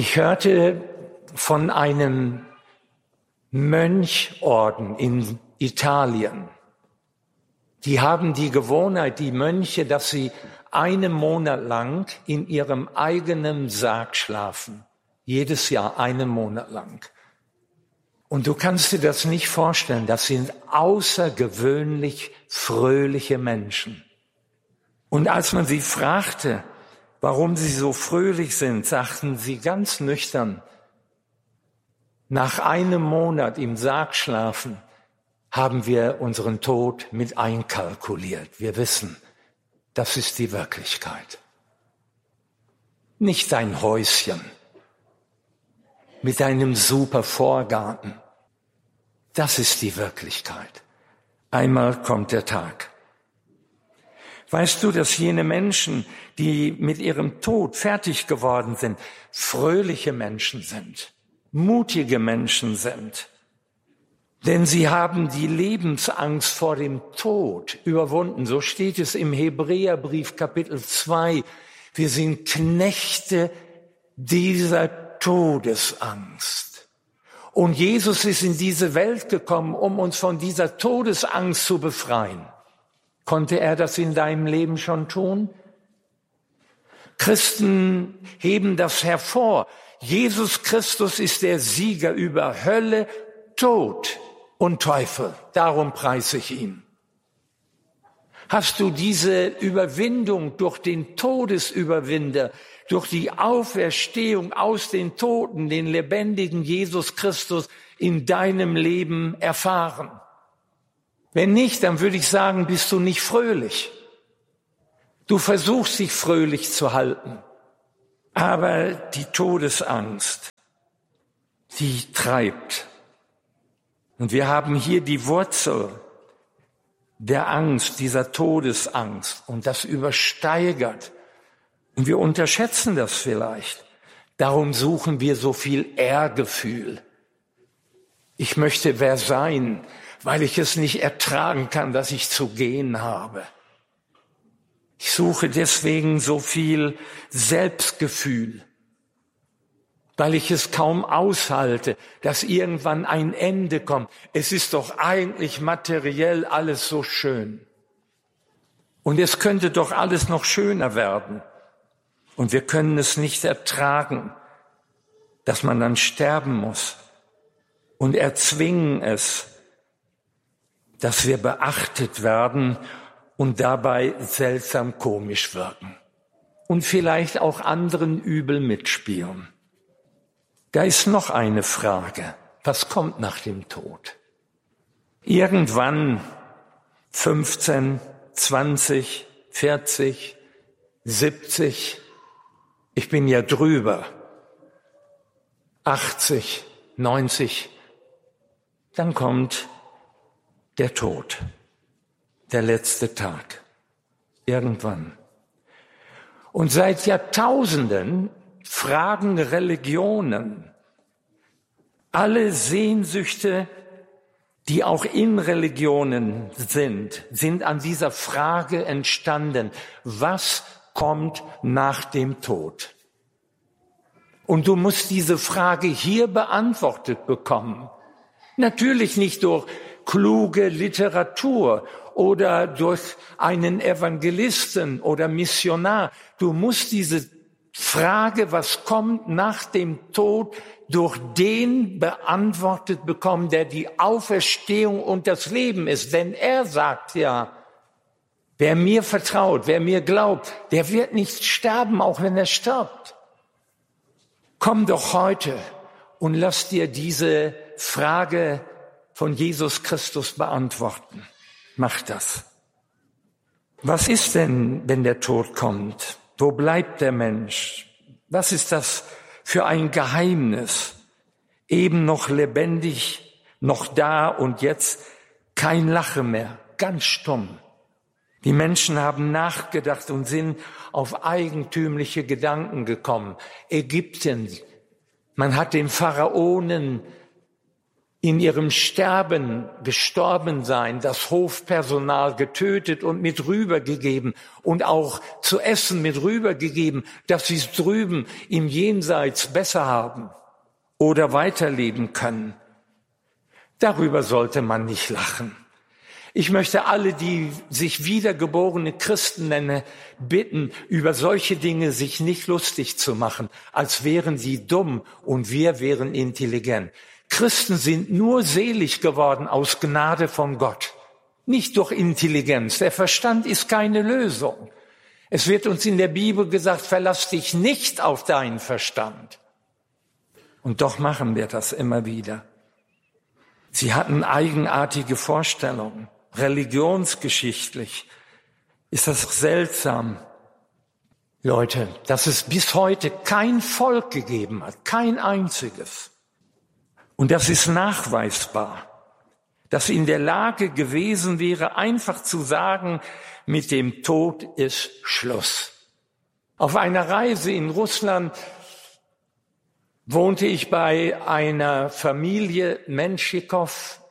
Ich hörte von einem Mönchorden in Italien. Die haben die Gewohnheit, die Mönche, dass sie einen Monat lang in ihrem eigenen Sarg schlafen. Jedes Jahr einen Monat lang. Und du kannst dir das nicht vorstellen. Das sind außergewöhnlich fröhliche Menschen. Und als man sie fragte, warum sie so fröhlich sind, sagten sie ganz nüchtern, nach einem Monat im Sarg schlafen, haben wir unseren Tod mit einkalkuliert. Wir wissen, das ist die Wirklichkeit. Nicht dein Häuschen mit deinem super Vorgarten. Das ist die Wirklichkeit. Einmal kommt der Tag. Weißt du, dass jene Menschen, die mit ihrem Tod fertig geworden sind, fröhliche Menschen sind, mutige Menschen sind? Denn sie haben die Lebensangst vor dem Tod überwunden. So steht es im Hebräerbrief Kapitel 2. Wir sind Knechte dieser Todesangst. Und Jesus ist in diese Welt gekommen, um uns von dieser Todesangst zu befreien. Konnte er das in deinem Leben schon tun? Christen heben das hervor. Jesus Christus ist der Sieger über Hölle, Tod und Teufel. Darum preise ich ihn. Hast du diese Überwindung durch den Todesüberwinder, durch die Auferstehung aus den Toten, den lebendigen Jesus Christus in deinem Leben erfahren? Wenn nicht, dann würde ich sagen, bist du nicht fröhlich. Du versuchst, dich fröhlich zu halten. Aber die Todesangst, die treibt. Und wir haben hier die Wurzel der Angst, dieser Todesangst. Und das übersteigert. Und wir unterschätzen das vielleicht. Darum suchen wir so viel Ehrgefühl. Ich möchte wer sein, weil ich es nicht ertragen kann, dass ich zu gehen habe. Ich suche deswegen so viel Selbstgefühl, weil ich es kaum aushalte, dass irgendwann ein Ende kommt. Es ist doch eigentlich materiell alles so schön. Und es könnte doch alles noch schöner werden. Und wir können es nicht ertragen, dass man dann sterben muss. Und erzwingen es, dass wir beachtet werden und dabei seltsam komisch wirken. Und vielleicht auch anderen übel mitspielen. Da ist noch eine Frage. Was kommt nach dem Tod? Irgendwann 15, 20, 40, 70, ich bin ja drüber, 80, 90, dann kommt der Tod, der letzte Tag, irgendwann. Und seit Jahrtausenden fragen Religionen, alle Sehnsüchte, die auch in Religionen sind an dieser Frage entstanden, was kommt nach dem Tod? Und du musst diese Frage hier beantwortet bekommen. Natürlich nicht durch kluge Literatur oder durch einen Evangelisten oder Missionar. Du musst diese Frage, was kommt nach dem Tod, durch den beantwortet bekommen, der die Auferstehung und das Leben ist. Denn er sagt ja, wer mir vertraut, wer mir glaubt, der wird nicht sterben, auch wenn er stirbt. Komm doch heute und lass dir diese Frage von Jesus Christus beantworten. Mach das. Was ist denn, wenn der Tod kommt? Wo bleibt der Mensch? Was ist das für ein Geheimnis? Eben noch lebendig, noch da und jetzt kein Lachen mehr, ganz stumm. Die Menschen haben nachgedacht und sind auf eigentümliche Gedanken gekommen. Ägypten, man hat den Pharaonen in ihrem Sterben gestorben sein, das Hofpersonal getötet und mit rübergegeben und auch zu essen mit rübergegeben, dass sie es drüben im Jenseits besser haben oder weiterleben können. Darüber sollte man nicht lachen. Ich möchte alle, die sich wiedergeborene Christen nennen, bitten, über solche Dinge sich nicht lustig zu machen, als wären sie dumm und wir wären intelligent. Christen sind nur selig geworden aus Gnade von Gott, nicht durch Intelligenz. Der Verstand ist keine Lösung. Es wird uns in der Bibel gesagt, verlass dich nicht auf deinen Verstand. Und doch machen wir das immer wieder. Sie hatten eigenartige Vorstellungen, religionsgeschichtlich. Ist das seltsam, Leute, dass es bis heute kein Volk gegeben hat, kein einziges. Und das ist nachweisbar, dass in der Lage gewesen wäre, einfach zu sagen, mit dem Tod ist Schluss. Auf einer Reise in Russland wohnte ich bei einer Familie Menschikow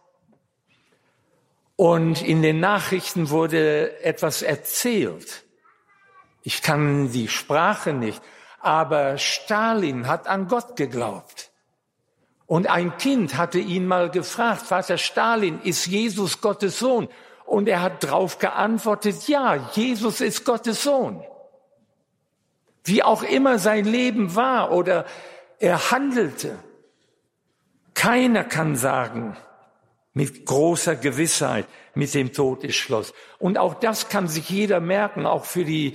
und in den Nachrichten wurde etwas erzählt. Ich kann die Sprache nicht, aber Stalin hat an Gott geglaubt. Und ein Kind hatte ihn mal gefragt, Vater Stalin, ist Jesus Gottes Sohn? Und er hat darauf geantwortet, ja, Jesus ist Gottes Sohn. Wie auch immer sein Leben war oder er handelte. Keiner kann sagen, mit großer Gewissheit, mit dem Tod ist Schluss. Und auch das kann sich jeder merken, auch für die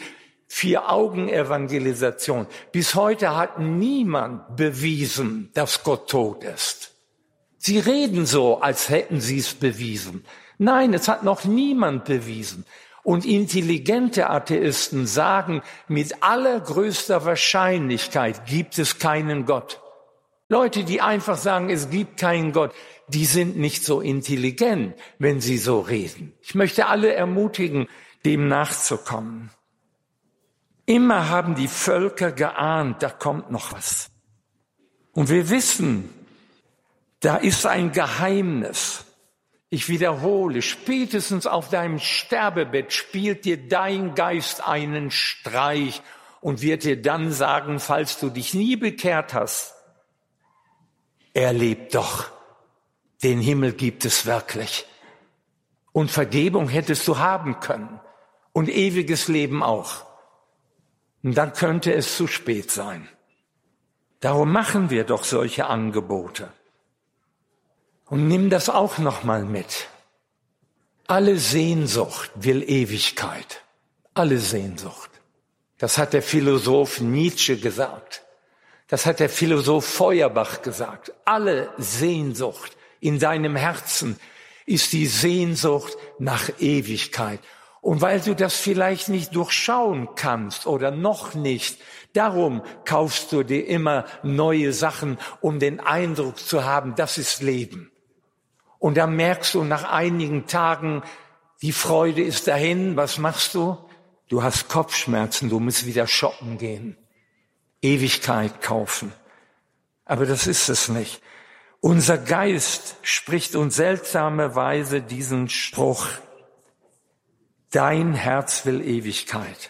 Vier-Augen-Evangelisation. Bis heute hat niemand bewiesen, dass Gott tot ist. Sie reden so, als hätten sie es bewiesen. Nein, es hat noch niemand bewiesen. Und intelligente Atheisten sagen, mit allergrößter Wahrscheinlichkeit gibt es keinen Gott. Leute, die einfach sagen, es gibt keinen Gott, die sind nicht so intelligent, wenn sie so reden. Ich möchte alle ermutigen, dem nachzukommen. Immer haben die Völker geahnt, da kommt noch was. Und wir wissen, da ist ein Geheimnis. Ich wiederhole, spätestens auf deinem Sterbebett spielt dir dein Geist einen Streich und wird dir dann sagen, falls du dich nie bekehrt hast, er lebt doch. Den Himmel gibt es wirklich. Und Vergebung hättest du haben können. Und ewiges Leben auch. Und dann könnte es zu spät sein. Darum machen wir doch solche Angebote. Und nimm das auch noch mal mit. Alle Sehnsucht will Ewigkeit. Alle Sehnsucht. Das hat der Philosoph Nietzsche gesagt. Das hat der Philosoph Feuerbach gesagt. Alle Sehnsucht in deinem Herzen ist die Sehnsucht nach Ewigkeit. Und weil du das vielleicht nicht durchschauen kannst oder noch nicht, darum kaufst du dir immer neue Sachen, um den Eindruck zu haben, das ist Leben. Und dann merkst du nach einigen Tagen, die Freude ist dahin. Was machst du? Du hast Kopfschmerzen, du musst wieder shoppen gehen. Ewigkeit kaufen. Aber das ist es nicht. Unser Geist spricht uns seltsamerweise diesen Spruch: Dein Herz will Ewigkeit.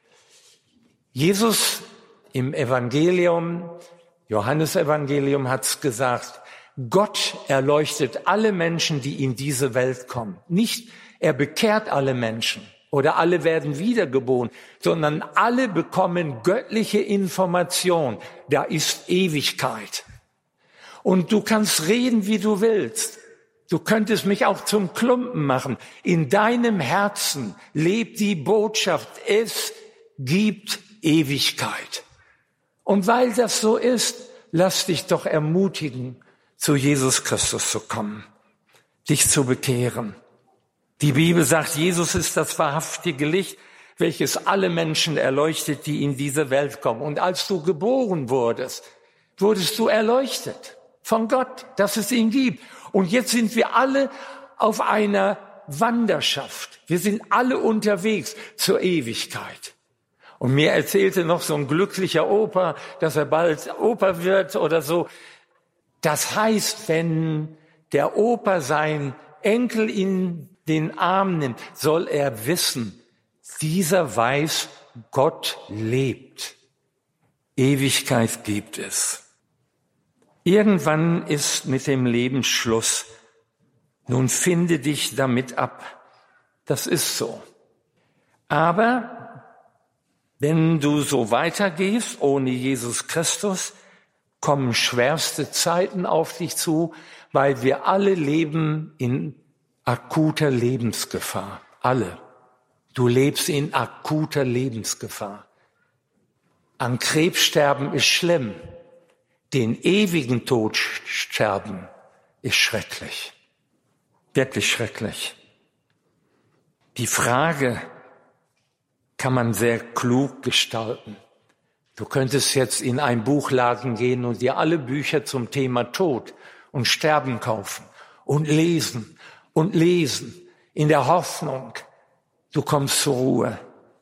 Jesus im Evangelium, Johannesevangelium hat's gesagt, Gott erleuchtet alle Menschen, die in diese Welt kommen. Nicht, er bekehrt alle Menschen oder alle werden wiedergeboren, sondern alle bekommen göttliche Information. Da ist Ewigkeit. Und du kannst reden, wie du willst. Du könntest mich auch zum Klumpen machen. In deinem Herzen lebt die Botschaft, es gibt Ewigkeit. Und weil das so ist, lass dich doch ermutigen, zu Jesus Christus zu kommen, dich zu bekehren. Die Bibel sagt, Jesus ist das wahrhaftige Licht, welches alle Menschen erleuchtet, die in diese Welt kommen. Und als du geboren wurdest, wurdest du erleuchtet von Gott, dass es ihn gibt. Und jetzt sind wir alle auf einer Wanderschaft. Wir sind alle unterwegs zur Ewigkeit. Und mir erzählte noch so ein glücklicher Opa, dass er bald Opa wird oder so. Das heißt, wenn der Opa seinen Enkel in den Arm nimmt, soll er wissen, dieser weiß, Gott lebt. Ewigkeit gibt es. Irgendwann ist mit dem Leben Schluss. Nun finde dich damit ab. Das ist so. Aber wenn du so weitergehst, ohne Jesus Christus, kommen schwerste Zeiten auf dich zu, weil wir alle leben in akuter Lebensgefahr. Alle. Du lebst in akuter Lebensgefahr. An Krebs sterben ist schlimm. Den ewigen Tod sterben ist schrecklich. Wirklich schrecklich. Die Frage kann man sehr klug gestalten. Du könntest jetzt in einen Buchladen gehen und dir alle Bücher zum Thema Tod und Sterben kaufen und lesen in der Hoffnung, du kommst zur Ruhe.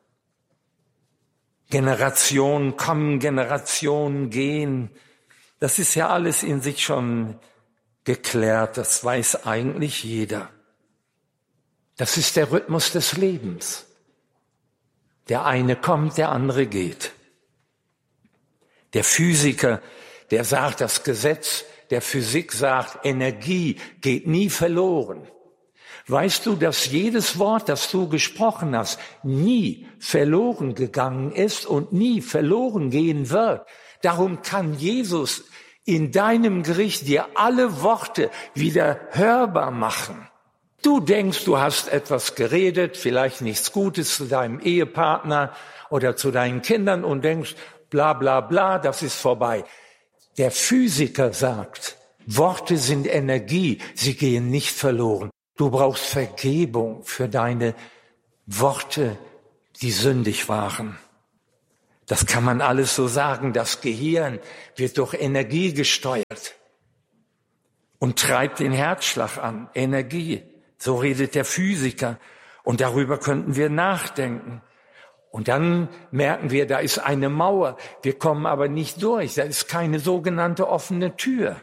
Generationen kommen, Generationen gehen. Das ist ja alles in sich schon geklärt. Das weiß eigentlich jeder. Das ist der Rhythmus des Lebens. Der eine kommt, der andere geht. Der Physiker, der sagt, das Gesetz der Physik sagt, Energie geht nie verloren. Weißt du, dass jedes Wort, das du gesprochen hast, nie verloren gegangen ist und nie verloren gehen wird? Darum kann Jesus in deinem Gericht dir alle Worte wieder hörbar machen. Du denkst, du hast etwas geredet, vielleicht nichts Gutes zu deinem Ehepartner oder zu deinen Kindern und denkst, bla bla bla, das ist vorbei. Der Physiker sagt, Worte sind Energie, sie gehen nicht verloren. Du brauchst Vergebung für deine Worte, die sündig waren. Das kann man alles so sagen. Das Gehirn wird durch Energie gesteuert und treibt den Herzschlag an. Energie, so redet der Physiker. Und darüber könnten wir nachdenken. Und dann merken wir, da ist eine Mauer. Wir kommen aber nicht durch. Da ist keine sogenannte offene Tür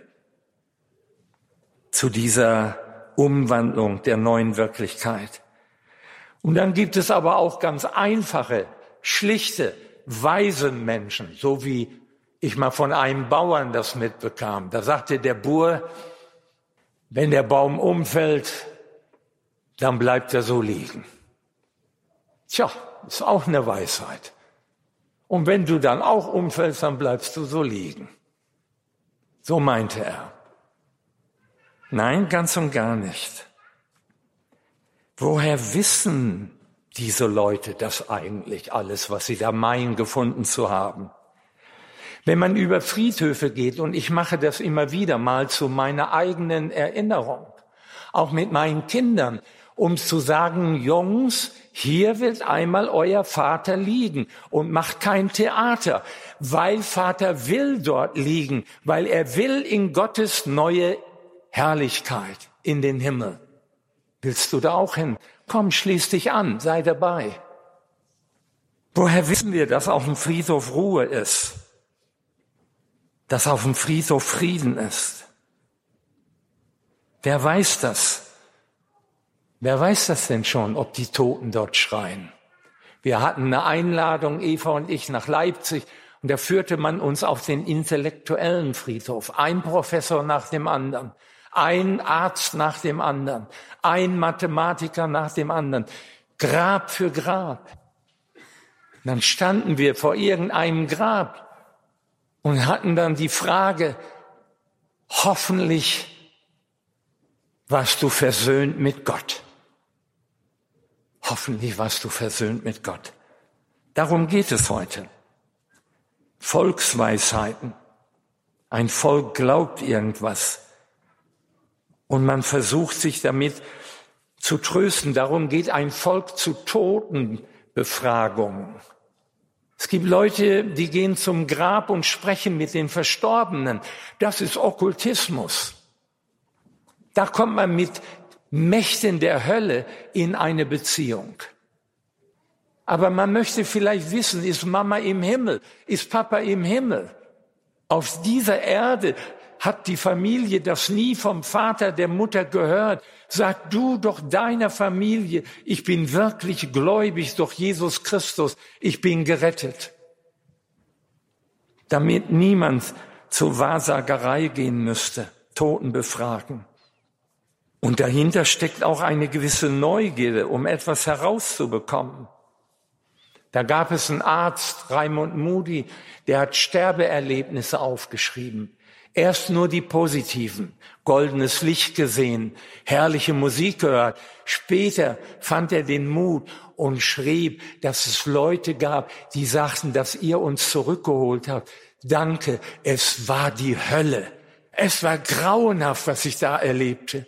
zu dieser Umwandlung der neuen Wirklichkeit. Und dann gibt es aber auch ganz einfache, schlichte, weise Menschen, so wie ich mal von einem Bauern das mitbekam. Da sagte der Bauer, wenn der Baum umfällt, dann bleibt er so liegen. Tja, ist auch eine Weisheit. Und wenn du dann auch umfällst, dann bleibst du so liegen. So meinte er. Nein, ganz und gar nicht. Woher wissen diese Leute das eigentlich alles, was sie da meinen, gefunden zu haben? Wenn man über Friedhöfe geht, und ich mache das immer wieder mal zu meiner eigenen Erinnerung, auch mit meinen Kindern, um zu sagen, Jungs, hier wird einmal euer Vater liegen und macht kein Theater, weil Vater will dort liegen, weil er will in Gottes neue Herrlichkeit in den Himmel. Willst du da auch hin? Komm, schließ dich an, sei dabei. Woher wissen wir, dass auf dem Friedhof Ruhe ist? Dass auf dem Friedhof Frieden ist? Wer weiß das? Wer weiß das denn schon, ob die Toten dort schreien? Wir hatten eine Einladung, Eva und ich, nach Leipzig. Und da führte man uns auf den intellektuellen Friedhof. Ein Professor nach dem anderen. Ein Arzt nach dem anderen, ein Mathematiker nach dem anderen, Grab für Grab. Und dann standen wir vor irgendeinem Grab und hatten dann die Frage, hoffentlich warst du versöhnt mit Gott. Hoffentlich warst du versöhnt mit Gott. Darum geht es heute. Volksweisheiten. Ein Volk glaubt irgendwas. Und man versucht sich damit zu trösten. Darum geht ein Volk zu Totenbefragungen. Es gibt Leute, die gehen zum Grab und sprechen mit den Verstorbenen. Das ist Okkultismus. Da kommt man mit Mächten der Hölle in eine Beziehung. Aber man möchte vielleicht wissen, ist Mama im Himmel? Ist Papa im Himmel? Auf dieser Erde Hat die Familie das nie vom Vater, der Mutter gehört? Sag du doch deiner Familie, ich bin wirklich gläubig durch Jesus Christus, ich bin gerettet. Damit niemand zur Wahrsagerei gehen müsste, Toten befragen. Und dahinter steckt auch eine gewisse Neugierde, um etwas herauszubekommen. Da gab es einen Arzt, Raimund Moody, der hat Sterbeerlebnisse aufgeschrieben. Erst nur die positiven, goldenes Licht gesehen, herrliche Musik gehört. Später fand er den Mut und schrieb, dass es Leute gab, die sagten, dass ihr uns zurückgeholt habt. Danke, es war die Hölle. Es war grauenhaft, was ich da erlebte.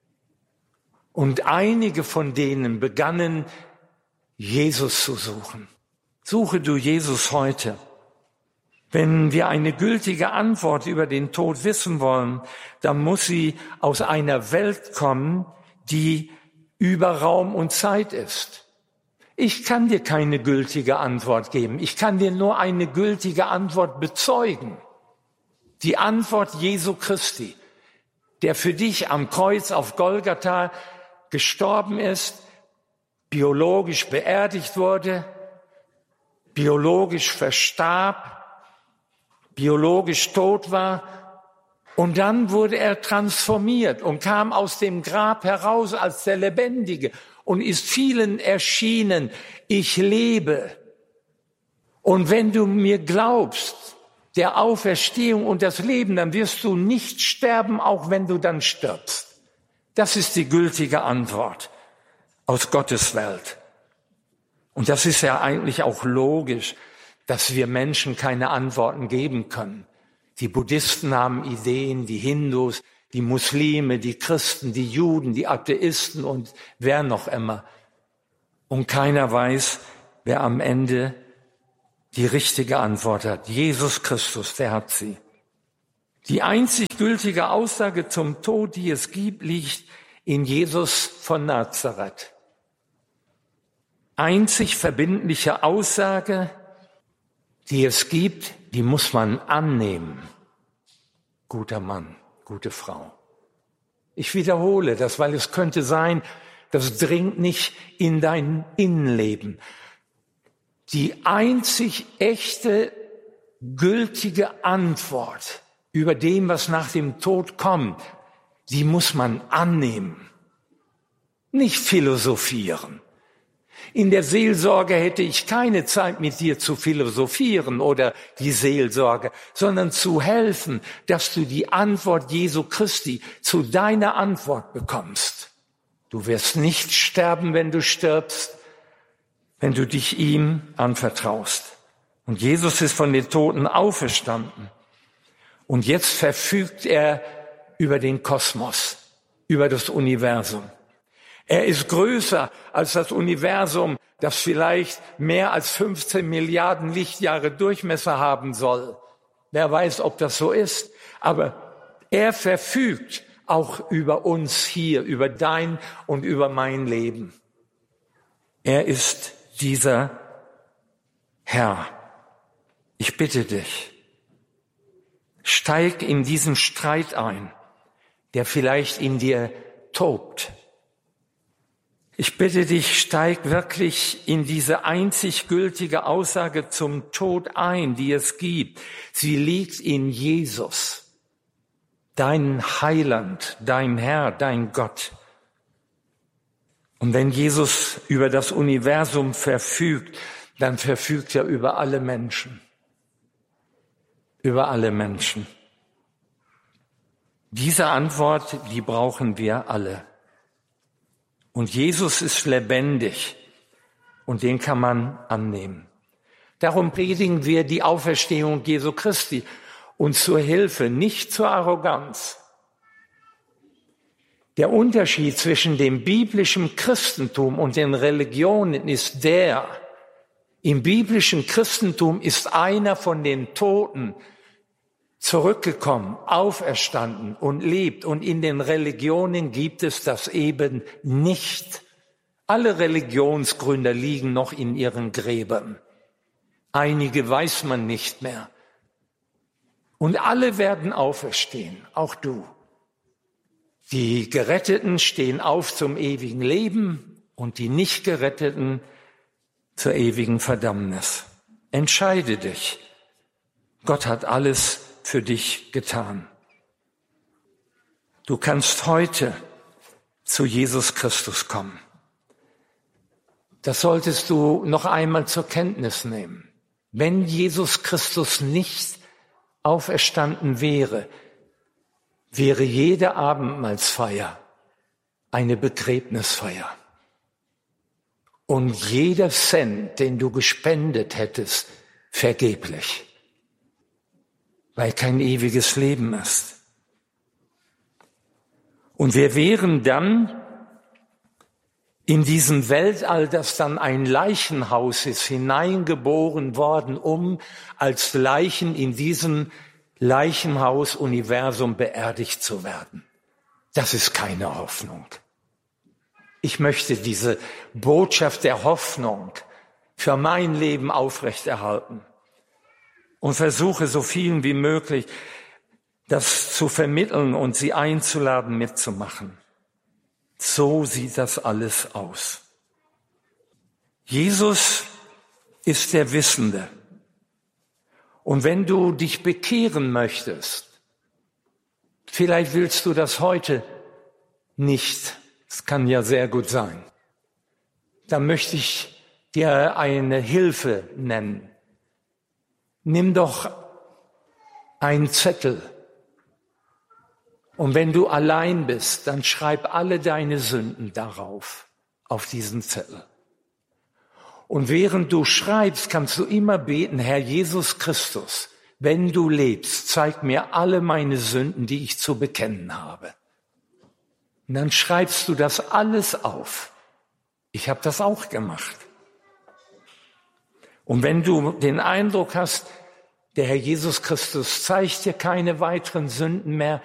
Und einige von denen begannen, Jesus zu suchen. Suche du Jesus heute. Wenn wir eine gültige Antwort über den Tod wissen wollen, dann muss sie aus einer Welt kommen, die über Raum und Zeit ist. Ich kann dir keine gültige Antwort geben. Ich kann dir nur eine gültige Antwort bezeugen. Die Antwort Jesu Christi, der für dich am Kreuz auf Golgatha gestorben ist, biologisch beerdigt wurde, biologisch verstarb, biologisch tot war, und dann wurde er transformiert und kam aus dem Grab heraus als der Lebendige und ist vielen erschienen. Ich lebe. Und wenn du mir glaubst, der Auferstehung und das Leben, dann wirst du nicht sterben, auch wenn du dann stirbst. Das ist die gültige Antwort aus Gottes Welt. Und das ist ja eigentlich auch logisch, dass wir Menschen keine Antworten geben können. Die Buddhisten haben Ideen, die Hindus, die Muslime, die Christen, die Juden, die Atheisten und wer noch immer. Und keiner weiß, wer am Ende die richtige Antwort hat. Jesus Christus, der hat sie. Die einzig gültige Aussage zum Tod, die es gibt, liegt in Jesus von Nazareth. Einzig verbindliche Aussage, die es gibt, die muss man annehmen. Guter Mann, gute Frau. Ich wiederhole das, weil es könnte sein, das dringt nicht in dein Innenleben. Die einzig echte, gültige Antwort über dem, was nach dem Tod kommt, die muss man annehmen. Nicht philosophieren. In der Seelsorge hätte ich keine Zeit, mit dir zu philosophieren oder die Seelsorge, sondern zu helfen, dass du die Antwort Jesu Christi zu deiner Antwort bekommst. Du wirst nicht sterben, wenn du stirbst, wenn du dich ihm anvertraust. Und Jesus ist von den Toten auferstanden. Und jetzt verfügt er über den Kosmos, über das Universum. Er ist größer als das Universum, das vielleicht mehr als 15 Milliarden Lichtjahre Durchmesser haben soll. Wer weiß, ob das so ist. Aber er verfügt auch über uns hier, über dein und über mein Leben. Er ist dieser Herr. Ich bitte dich, steig in diesen Streit ein, der vielleicht in dir tobt. Ich bitte dich, steig wirklich in diese einzig gültige Aussage zum Tod ein, die es gibt. Sie liegt in Jesus, dein Heiland, dein Herr, dein Gott. Und wenn Jesus über das Universum verfügt, dann verfügt er über alle Menschen. Über alle Menschen. Diese Antwort, die brauchen wir alle. Und Jesus ist lebendig und den kann man annehmen. Darum predigen wir die Auferstehung Jesu Christi und zur Hilfe, nicht zur Arroganz. Der Unterschied zwischen dem biblischen Christentum und den Religionen ist der: Im biblischen Christentum ist einer von den Toten zurückgekommen, auferstanden und lebt. Und in den Religionen gibt es das eben nicht. Alle Religionsgründer liegen noch in ihren Gräbern. Einige weiß man nicht mehr. Und alle werden auferstehen, auch du. Die Geretteten stehen auf zum ewigen Leben und die Nicht-Geretteten zur ewigen Verdammnis. Entscheide dich. Gott hat alles für dich getan. Du kannst heute zu Jesus Christus kommen. Das solltest du noch einmal zur Kenntnis nehmen. Wenn Jesus Christus nicht auferstanden wäre, wäre jede Abendmahlsfeier eine Begräbnisfeier. Und jeder Cent, den du gespendet hättest, vergeblich, weil kein ewiges Leben ist. Und wir wären dann in diesem Weltall, das dann ein Leichenhaus ist, hineingeboren worden, um als Leichen in diesem Leichenhaus-Universum beerdigt zu werden. Das ist keine Hoffnung. Ich möchte diese Botschaft der Hoffnung für mein Leben aufrechterhalten und versuche so vielen wie möglich das zu vermitteln und sie einzuladen, mitzumachen. So sieht das alles aus. Jesus ist der Wissende. Und wenn du dich bekehren möchtest, vielleicht willst du das heute nicht, das kann ja sehr gut sein, dann möchte ich dir eine Hilfe nennen. Nimm doch einen Zettel. Und wenn du allein bist, dann schreib alle deine Sünden darauf, auf diesen Zettel. Und während du schreibst, kannst du immer beten, Herr Jesus Christus, wenn du lebst, zeig mir alle meine Sünden, die ich zu bekennen habe. Und dann schreibst du das alles auf. Ich habe das auch gemacht. Und wenn du den Eindruck hast, der Herr Jesus Christus zeigt dir keine weiteren Sünden mehr,